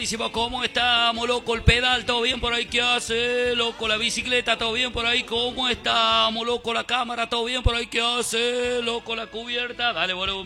buenísimo. ¿Cómo estamos, loco? El pedal, ¿todo bien por ahí? ¿Qué hace, loco? La bicicleta, ¿todo bien por ahí? ¿Cómo estamos, loco? La cámara, ¿todo bien por ahí? ¿Qué hace, loco? La cubierta, dale volumen.